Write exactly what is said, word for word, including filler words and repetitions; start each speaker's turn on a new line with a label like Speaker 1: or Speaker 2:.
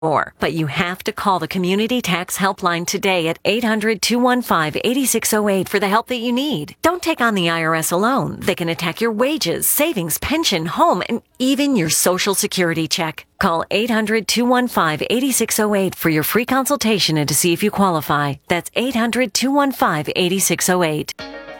Speaker 1: more. But you have to call the Community Tax Helpline today at eight hundred, two one five, eight six zero eight for the help that you need. Don't take on the I R S alone. They can attack your wages, savings, pension, home, and even your Social Security check. Call eight hundred, two one five, eight six zero eight for your free consultation and to see if you qualify. That's eight hundred, two one five, eight six zero eight.